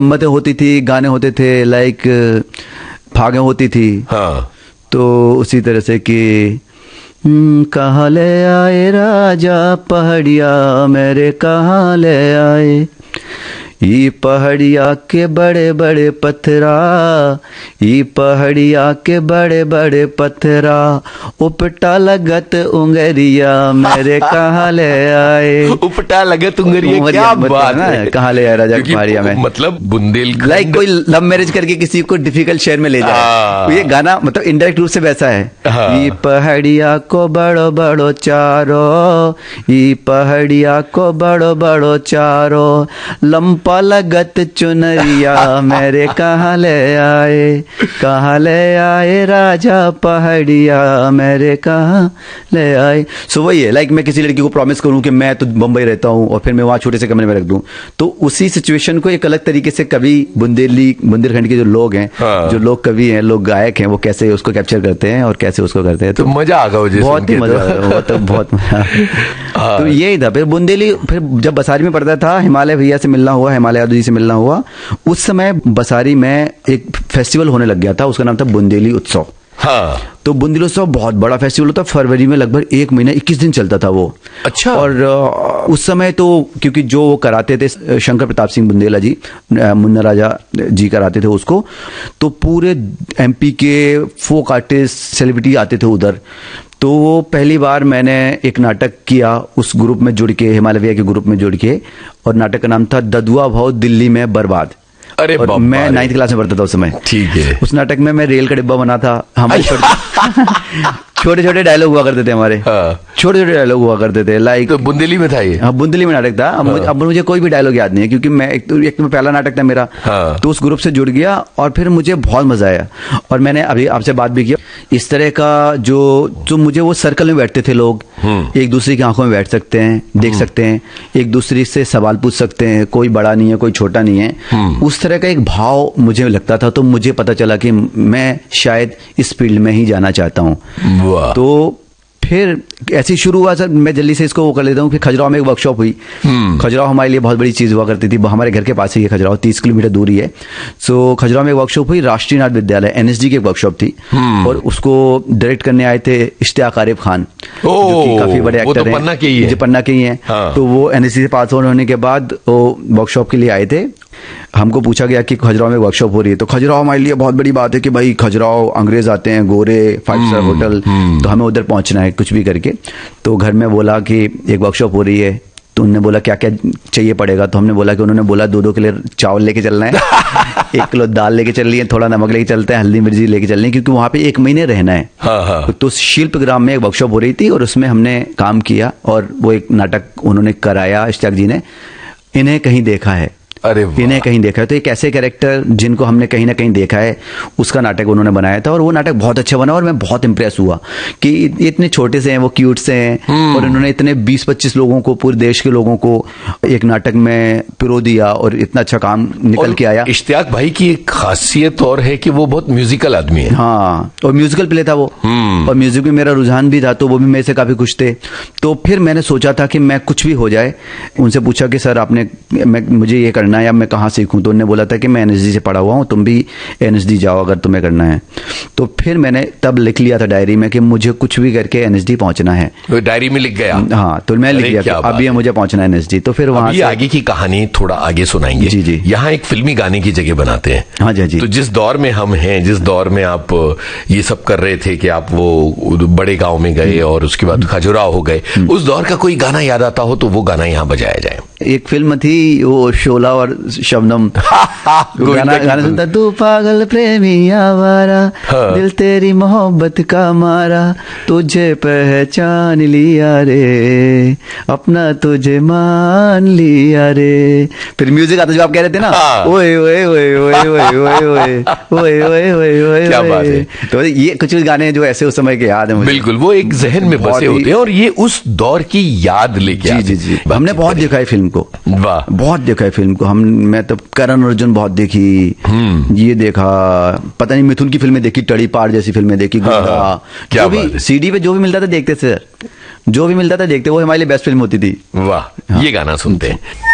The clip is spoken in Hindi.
मतें होती थी, गाने होते थे, लाइक भागें होती थी। हाँ। तो उसी तरह से कि कहाँ ले आए राजा पहाड़िया मेरे, कहाँ ले आए ये पहाड़िया के बड़े बड़े पत्थरा, ये पहाड़िया के बड़े बड़े पत्थरा, उपटा लगत उंगरिया मेरे, कहाँ ले आए। उपटा लगत उंगरिया, क्या बात है। कहाँ ले आए राजा की पहाड़िया में, मतलब बुंदेलखंड, लाइक कोई लव मैरिज करके किसी को डिफिकल्ट शहर में ले जाए। तो ये गाना मतलब इनडायरेक्ट रूप से वैसा है। ये पहाड़िया को बड़ो बड़ो चारो, ये पहाड़िया को बड़ो बड़ो चारो, लंपा लगत चुनरिया मेरे, कहाँ ले आए, कहाँ ले आए राजा पहाड़िया मेरे, कहाँ ले आए। सो वही है, लाइक मैं किसी लड़की को प्रॉमिस करूं कि मैं तो बंबई रहता हूं और फिर मैं वहां छोटे से कमरे में रख दूं, तो उसी सिचुएशन को एक अलग तरीके से कवि बुंदेलखंड के जो लोग हैं, जो लोग कवि हैं, लोग गायक हैं, वो कैसे उसको कैप्चर करते हैं और कैसे उसको करते हैं। तो मजा आ गया, बहुत ही मजा आ, बहुत मजा। तो यही था। फिर बुंदेली, फिर जब बसारी में पढ़ता था, हिमालय भैया से मिलना हुआ, हिमालय यादव जी से मिलना हुआ। उस समय बसारी में एक फेस्टिवल होने लग गया था, उसका नाम था बुंदेली उत्सव। हाँ। तो बुंदेली उत्सव बहुत बड़ा फेस्टिवल होता, फरवरी में लगभग 1 महीना 21 दिन चलता था वो। अच्छा। और उस समय तो क्योंकि जो वो कराते थे शंकर प्रताप सिंह बुंदेला जी, मुन्ना राजा जी कराते थे उसको, तो पूरे एमपी के फोक आर्टिस्ट, सेलिब्रिटी आते थे उधर। तो वो पहली बार मैंने एक नाटक किया उस ग्रुप में जुड़ के, हिमालय भैया के ग्रुप में जुड़ के, और नाटक का नाम था ददुआ भाव दिल्ली में बर्बाद। अरे और मैं 9th क्लास में पढ़ता था उस समय। ठीक है। उस नाटक में मैं रेल का डिब्बा बना था। हमारे छोटे छोटे डायलॉग हुआ करते थे हमारे। हाँ। छोटे छोटे डायलॉग हुआ करते थे, लाइक। तो बुंदेली में था ये? हाँ, बुंदेली में नाटक था। अब मुझे कोई भी डायलॉग याद नहीं है, क्योंकि मैं एक तो पहला नाटक था मेरा। हाँ। तो उस ग्रुप से जुड़ गया और फिर मुझे बहुत मजा आया। और मैंने अभी आपसे बात भी किया, इस तरह का जो मुझे वो सर्कल में बैठते थे लोग, एक दूसरे की आंखों में बैठ सकते हैं, देख सकते हैं, एक दूसरे से सवाल पूछ सकते हैं, कोई बड़ा नहीं है, कोई छोटा नहीं है, उस तरह का एक भाव मुझे लगता था। तो मुझे पता चला कि मैं शायद इस फील्ड में ही जाना चाहता हूँ। तो फिर ऐसी शुरू हुआ। सर मैं जल्दी से इसको वो कर लेता हूँ कि खजुराहो में एक वर्कशॉप हुई। खजुराहो हमारे लिए बहुत बड़ी चीज हुआ करती थी, हमारे घर के पास ही है खजुराहो, 30 किलोमीटर दूरी है। सो खजुराहो में एक वर्कशॉप हुई, राष्ट्रीय नाट्य विद्यालय एनएसडी की एक वर्कशॉप थी, और उसको डायरेक्ट करने आए थे इश्तियाक आरिफ खान, जो कि काफी बड़े एक्टर हैं, जो पन्ना के ही हैं। तो वो एनएसडी से पास होने के बाद वो वर्कशॉप के लिए आए थे। हमको पूछा गया कि खजुराहो में वर्कशॉप हो रही है, तो खजुराहो हमारे लिए बहुत बड़ी बात है कि भाई खजुराहो अंग्रेज आते हैं, गोरे, 5 स्टार होटल, तो हमें उधर पहुंचना है कुछ भी करके। तो घर में बोला कि एक वर्कशॉप हो रही है, तो उन्होंने बोला क्या क्या चाहिए पड़ेगा। तो हमने बोला कि उन्होंने बोला 2-2 किलो चावल लेके चलना है, 1 किलो दाल लेके चल रही है, थोड़ा नमक लेके चलते हैं, हल्दी मिर्ची लेके चलनी है, क्योंकि वहां पे 1 महीने रहना है। हाँ। तो शिल्प ग्राम में एक वर्कशॉप हो रही थी और उसमें हमने काम किया, और वो एक नाटक उन्होंने कराया इश्तियाक जी ने, इन्हें कहीं देखा है। अरे इन्हें कहीं देखा है। तो एक ऐसे कैरेक्टर जिनको हमने कहीं ना कहीं देखा है, उसका नाटक उन्होंने बनाया था, और वो नाटक बहुत अच्छा बना। और मैं बहुत इंप्रेस हुआ कि इतने छोटे से हैं, वो क्यूट से हैं, और उन्होंने इतने 20-25 लोगों को, पूरे देश के लोगों को एक नाटक में पिरो दिया, और इतना अच्छा काम निकल के आया। इश्तियाक भाई की एक खासियत और है कि वो बहुत म्यूजिकल आदमी है। हाँ, और म्यूजिकल प्ले था वो, और म्यूजिक में मेरा रुझान भी था, तो वो भी मेरे से काफी खुश थे। तो फिर मैंने सोचा था कि मैं कुछ भी हो जाए, उनसे पूछा कि सर आपने मुझे ये करना है, या मैं कहाँ सीखूं। तो उन्होंने बोला था कि मैं एनएसडी से पढ़ा हुआ हूँ, तुम भी एनएसडी जाओ अगर तुम्हें करना है। तो फिर मैंने तब लिख लिया था डायरी में कि मुझे कुछ भी करके एनएसडी पहुंचना है। तो डायरी में लिख गया? हाँ, तो मैं लिख लिया कि अभी मुझे पहुंचना है एनएसडी। तो फिर वहां से आगे की कहानी थोड़ा आगे सुनाएंगे। जी जी। यहाँ एक फिल्मी गाने की जगह बनाते हैं। हाँ जी। तो जिस दौर में हम हैं, जिस दौर में आप ये सब कर रहे थे कि आप वो बड़े गाँव में गए और उसके बाद खजुराहो हो गए, उस दौर का कोई गाना याद आता हो तो वो गाना यहाँ बजाया जाए। एक फिल्म थी वो शोला और शबनम, गाना सुनता, तू पागल प्रेमी आवारा, दिल तेरी मोहब्बत का मारा, तुझे पहचान लिया रे, अपना तुझे मान लिया रे। फिर म्यूजिक आता जो आप कह रहे थे ना, ओए ओए ओए ओए ओए ओए ओए ओए ओए ओए ओए, क्या बात है। तो ये कुछ गाने जो ऐसे उस समय के याद है मुझे। बिल्कुल, वो एक जहन में बसे होते हैं और ये उस दौर की याद लेके। जी। हमने बहुत देखा है फिल्म को, वाह, बहुत देखा है फिल्म को। मैं तो करण अर्जुन बहुत देखी, ये देखा, पता नहीं मिथुन की फिल्में देखी, टड़ी पार जैसी फिल्में देखी, जो भी सीडी पे जो भी मिलता था देखते थे, जो भी मिलता था देखते, वो हमारे लिए बेस्ट फिल्म होती थी। वाह, ये गाना सुनते हैं।